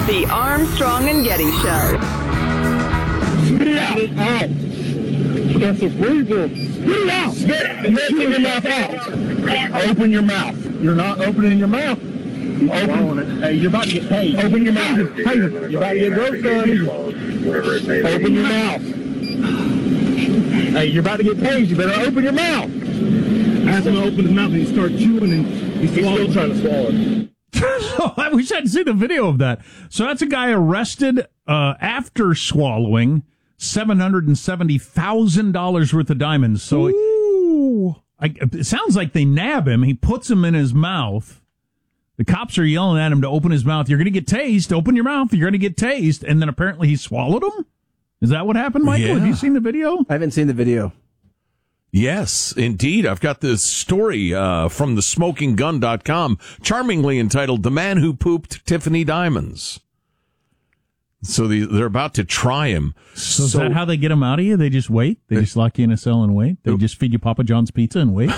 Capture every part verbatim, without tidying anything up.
The Armstrong and Getty Show. Spit it out. Out. That's a breather. Spit it out. Spit your mouth out. Open your mouth. You're not opening your mouth. Open it. Hey, you're about to get paid. Open your mouth. Hey, you're about to get gross done. Open your mouth. Hey, you're about to get paid. You better open your mouth. Ask him to open his mouth and he starts chewing and he's still trying to swallow it. Oh, I wish I'd seen the video of that. So that's a guy arrested uh, after swallowing seven hundred seventy thousand dollars worth of diamonds. So it, I, it sounds like they nab him. He puts them in his mouth. The cops are yelling at him to open his mouth. You're going to get tased. Open your mouth. You're going to get tased. And then apparently he swallowed them. Is that what happened, Michael? Yeah. Have you seen the video? I haven't seen the video. Yes, indeed. I've got this story uh, from the smoking gun dot com, charmingly entitled The Man Who Pooped Tiffany Diamonds. So the, they're about to try him. So, so is that how they get him out of you? They just wait? They just lock you in a cell and wait? They just feed you Papa John's pizza and wait?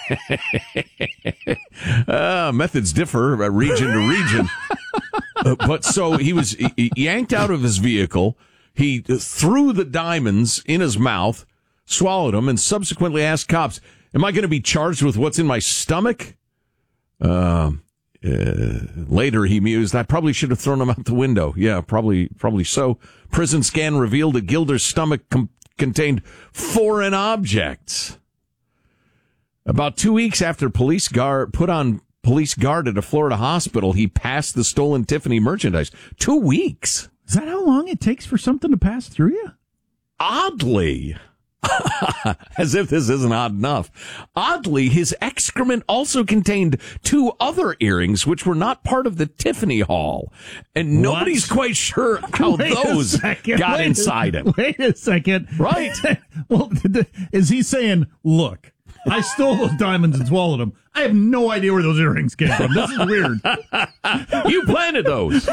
uh, methods differ uh, region to region. uh, but so he was he, he yanked out of his vehicle. He threw the diamonds in his mouth, swallowed them, and subsequently asked cops, am I going to be charged with what's in my stomach? Uh, uh, later, he mused, I probably should have thrown them out the window. Yeah, probably probably so. Prison scan revealed that Gilder's stomach com- contained foreign objects. About two weeks after police guard put on police guard at a Florida hospital, he passed the stolen Tiffany merchandise. Two weeks. Is that how long it takes for something to pass through you? Oddly. As if this isn't odd enough. Oddly, his excrement also contained two other earrings, which were not part of the Tiffany haul. And What? nobody's quite sure how Wait a those second. got Wait a- inside him. Wait a second. Right. Well, is he saying, look, I stole those diamonds and swallowed them. I have no idea where those earrings came from. This is weird. You planted those.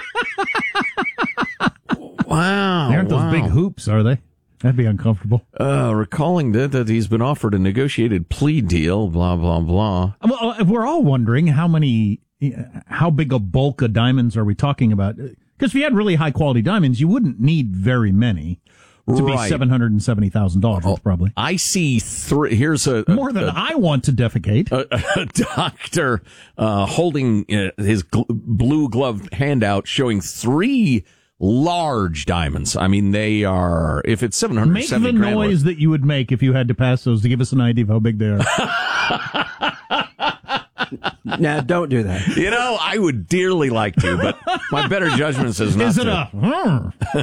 Wow. They aren't those wow. big hoops, are they? That'd be uncomfortable. Uh, recalling that, that he's been offered a negotiated plea deal, blah, blah, blah. Well, we're all wondering how many, how big a bulk of diamonds are we talking about? Because if you had really high quality diamonds, you wouldn't need very many to Right. be seven hundred seventy thousand dollars worth, probably. I see three. Here's a. a More than a, I want to defecate. A, a doctor uh, holding uh, his gl- blue gloved hand out showing three large diamonds. I mean, they are, if it's seven hundred seventy Make the grand noise worth. that you would make if you had to pass those to give us an idea of how big they are. Nah, don't do that. You know, I would dearly like to, but my better judgment says not Is it to. a...